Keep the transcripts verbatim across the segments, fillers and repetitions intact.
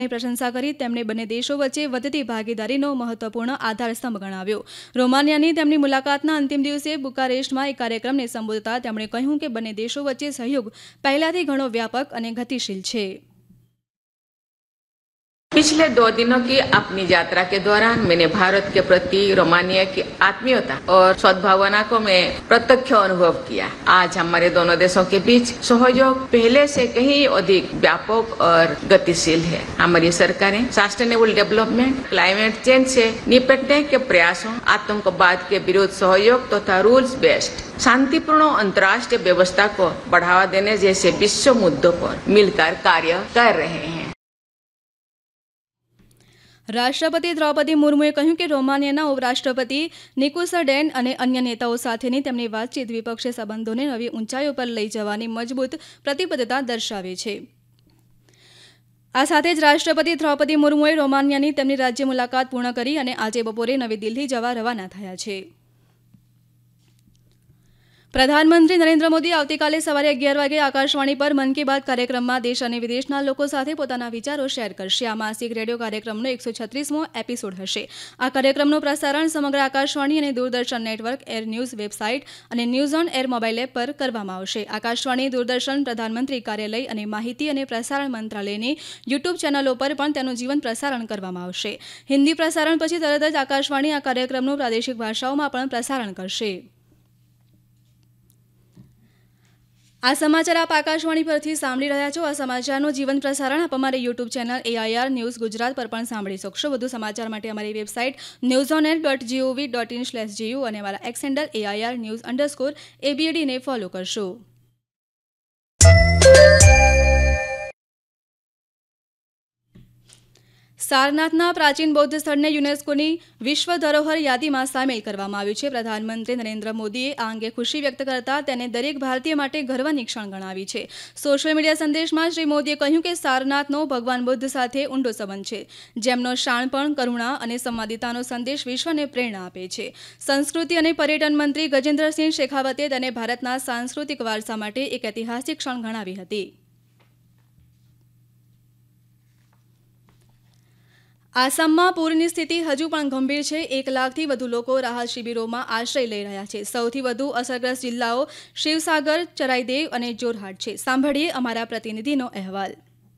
પ્રશંસા કરી તેમણે બંને દેશો વચ્ચે વધતી ભાગીદારીનો મહત્વપૂર્ણ આધારસ્તંભ ગણાવ્યો। રોમાનિયાની તેમની મુલાકાતના અંતિમ દિવસે બુકારેસ્ટમાં એક કાર્યક્રમને સંબોધતા તેમણે કહ્યું કે બંને દેશો વચ્ચે સહયોગ પહેલાથી ઘણો વ્યાપક અને ગતિશીલ છે। पिछले दो दिनों की अपनी यात्रा के दौरान मैंने भारत के प्रति रोमानिया की आत्मीयता और सद्भावना को मैं प्रत्यक्ष अनुभव किया। आज हमारे दोनों देशों के बीच सहयोग पहले से कहीं अधिक व्यापक और गतिशील है। हमारी सरकारें सस्टेनेबल डेवलपमेंट, क्लाइमेट चेंज से निपटने के प्रयासों, आतंकवाद के विरुद्ध सहयोग तथा तो रूल्स बेस्ड शांतिपूर्ण अंतर्राष्ट्रीय व्यवस्था को बढ़ावा देने जैसे विश्व मुद्दों पर मिलकर कार्य कर रहे हैं। રાષ્ટ્રપતિ દ્રૌપદી મુર્મુએ કહ્યું કે રોમાનિયાના ઉપરાષ્ટ્રપતિ નિકુસ ડેન અને અન્ય નેતાઓ સાથેની તેમની વાતચીત દ્વિપક્ષીય સંબંધોને નવી ઊંચાઈઓ પર લઈ જવાની મજબૂત પ્રતિબદ્ધતા દર્શાવે છે। આ સાથે જ રાષ્ટ્રપતિ દ્રૌપદી મુર્મુએ રોમાનિયાની તેમની રાજ્ય મુલાકાત પૂર્ણ કરી અને આજે બપોરે નવી દિલ્હી જવા રવાના થયા છે। પ્રધાનમંત્રી નરેન્દ્ર મોદી આવતીકાલે સવારે અગિયાર વાગે આકાશવાણી પર મન કી બાત કાર્યક્રમમાં દેશ અને વિદેશના લોકો સાથે પોતાના વિચારો શેર કરશે। આ માસિક રેડિયો કાર્યક્રમનો એકસો છત્રીસમો એપિસોડ હશે। આ કાર્યક્રમનું પ્રસારણ સમગ્ર આકાશવાણી અને Doordarshan network, air news website અને news on air mobile app પર કરવામાં આવશે। આકાશવાણી, દૂરદર્શન, પ્રધાનમંત્રી કાર્યાલય અને માહિતી અને પ્રસારણ મંત્રાલયની યુટ્યુબ ચેનલો પર પણ તેનું જીવંત પ્રસારણ કરવામાં આવશે। હિન્દી પ્રસારણ પછી તરત જ આકાશવાણી આ કાર્યક્રમનું પ્રાદેશિક ભાષાઓમાં પણ પ્રસારણ કરશે। આ સમાચાર આપ આકાશવાણી પરથી સાંભળી રહ્યા છો। આ સમાચારનું જીવંત પ્રસારણ આપ અમારી YouTube channel AIR news Gujarat પર પણ સાંભળી શકશો। વધુ સમાચાર માટે અમારી website news on air dot GOV dot in slash GU અને અમારા x handle AIR news underscore એબીએડીને follow કરશો। સારનાથના પ્રાચીન બૌદ્ધ સ્થળને યુનેસ્કોની વિશ્વ ધરોહર યાદીમાં સામેલ કરવામાં આવ્યું છે। પ્રધાનમંત્રી નરેન્દ્ર મોદીએ આ અંગે ખુશી વ્યક્ત કરતા તેને દરેક ભારતીય માટે ગર્વની ક્ષણ ગણાવી છે। સોશિયલ મીડિયા સંદેશમાં શ્રી મોદીએ કહ્યું કે સારનાથનો ભગવાન બુદ્ધ સાથે ઊંડો સંબંધ છે, જેમનો શાણપણ, કરુણા અને સંવાદિતાનો સંદેશ વિશ્વને પ્રેરણા આપે છે। સંસ્કૃતિ અને પર્યટન મંત્રી ગજેન્દ્રસિંહ શેખાવતે તેને ભારતના સાંસ્કૃતિક વારસા માટે એક ઐતિહાસિક ક્ષણ ગણાવી હતી। આસામમાં પૂરની સ્થિતિ હજુ પણ ગંભીર છે। એક લાખથી વધુ લોકો રાહત શિબિરોમાં આશ્રય લઈ રહ્યા છે। સૌથી વધુ અસરગ્રસ્ત જિલ્લાઓ શિવસાગર, ચરાઈદેવ અને જોરહાટ છે। સાંભળીએ અમારા પ્રતિનિધિનો અહેવાલ।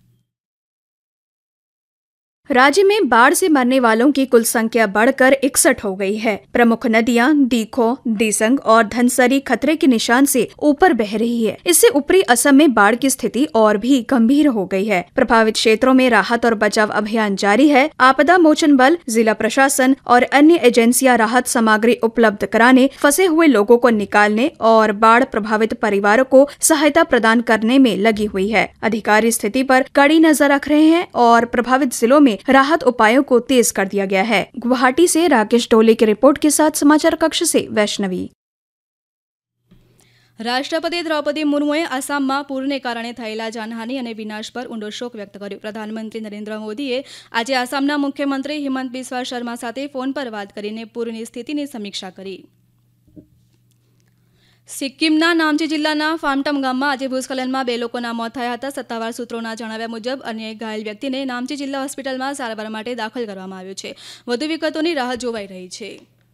राज्य में बाढ़ से मरने वालों की कुल संख्या बढ़कर इकसठ हो गई है। प्रमुख नदियां दीखो, दिसंग और धनसरी खतरे के निशान से ऊपर बह रही है। इससे ऊपरी असम में बाढ़ की स्थिति और भी गंभीर हो गई है। प्रभावित क्षेत्रों में राहत और बचाव अभियान जारी है। आपदा मोचन बल, जिला प्रशासन और अन्य एजेंसियां राहत सामग्री उपलब्ध कराने, फंसे हुए लोगों को निकालने और बाढ़ प्रभावित परिवारों को सहायता प्रदान करने में लगी हुई है। अधिकारी स्थिति पर कड़ी नजर रख रहे हैं और प्रभावित जिलों में राहत उपायों को तेज कर दिया गया है। गुवाहाटी से राकेश टोले की रिपोर्ट के साथ समाचार कक्ष से वैष्णवी। રાષ્ટ્રપતિ દ્રૌપદી મુર્મુએ આસામમાં પૂરને કારણે થયેલા જાનહાનિ અને વિનાશ પર ઊંડો શોક વ્યક્ત કર્યો। પ્રધાનમંત્રી નરેન્દ્ર મોદીએ આજે આસામના મુખ્યમંત્રી હિમંત બિસ્વા શર્મા સાથે ફોન પર વાત કરીને પૂરની સ્થિતિની સમીક્ષા કરી। સિક્કિમના નામચી જિલ્લાના ફામટમ ગામમાં આજે ભૂસ્ખલનમાં બે લોકોના મોત થયા હતા। સત્તાવાર સૂત્રોના જણાવ્યા મુજબ અન્ય એક ઘાયલ વ્યક્તિને નામચી જિલ્લા હોસ્પિટલમાં સારવાર માટે દાખલ કરવામાં આવ્યો છે। વધુ વિગતોની રાહ જોવાઈ રહી છે।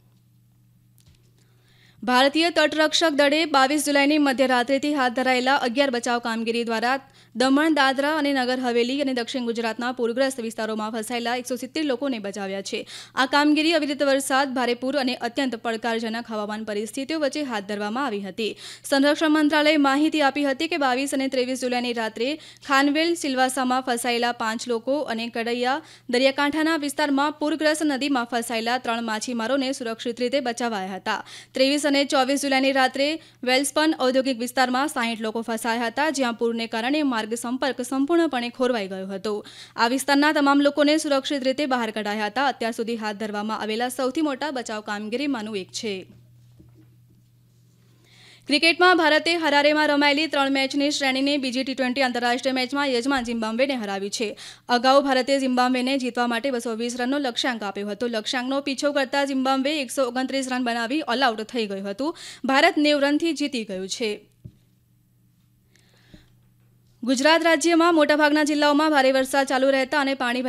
ભારતીય તટરક્ષક દળે બાવીસ જુલાઈની મધ્યરાત્રિથી હાથ ધરાયેલા અગિયાર બચાવ કામગીરી દ્વારા દમણ, દાદરા અને નગર હવેલી અને દક્ષિણ ગુજરાતના પૂરગ્રસ્ત વિસ્તારોમાં ફસાયેલા એકસો સિત્તેર લોકોને બચાવ્યા છે। આ કામગીરી અવિરત વરસાદ, ભારે પૂર અને અત્યંત પડકારજનક હવામાન પરિસ્થિતિઓ વચ્ચે હાથ ધરવામાં આવી હતી। સંરક્ષણ મંત્રાલયે માહિતી આપી હતી કે બાવીસ અને ત્રેવીસ જુલાઈની રાત્રે ખાનવેલ, સિલવાસામાં ફસાયેલા પાંચ લોકો અને કડૈયા દરિયાકાંઠાના વિસ્તારમાં પૂરગ્રસ્ત નદીમાં ફસાયેલા ત્રણ માછીમારોને સુરક્ષિત રીતે બચાવાયા હતા। ત્રેવીસ અને ચોવીસ જુલાઈની રાત્રે વેલ્સપન ઔદ્યોગિક વિસ્તારમાં સાહીઠ લોકો ફસાયા હતા, જ્યાં પૂરને કારણે માર્ગ સંપર્ક સંપૂર્ણપણે ખોરવાઈ ગયો હતો। આ વિસ્તારના તમામ લોકોને સુરક્ષિત રીતે બહાર કઢાયા હતા। અત્યાર સુધી હાથ ધરવામાં આવેલા સૌથી મોટા બચાવ કામગીરીમાંનું એક છે। ક્રિકેટમાં ભારતે હરારેમાં રમાયેલી ત્રણ મેચની શ્રેણીની બીજી ટી ટ્વેન્ટી આંતરરાષ્ટ્રીય મેચમાં યજમાન ઝિમ્બાબ્વેને હરાવ્યું છે। અગાઉ ભારતે ઝિમ્બાબ્વેને જીતવા માટે બસો વીસ રનનો લક્ષ્યાંક આપ્યો હતો। લક્ષ્યાંકનો પીછો કરતા ઝિમ્બાબ્વે એકસો ઓગણત્રીસ રન બનાવી ઓલ આઉટ થઈ ગયું હતું। ભારત નેવું રનથી જીતી ગયું છે। ગુજરાત રાજ્યમાં મોટાભાગના જિલ્લાઓમાં ભારે વરસાદ ચાલુ રહેતા અને પાણી